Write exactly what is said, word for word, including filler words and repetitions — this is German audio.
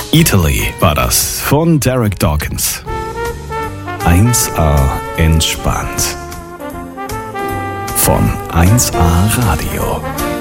Italy war das von Derek Dawkins. eins A entspannt. Von eins A Radio.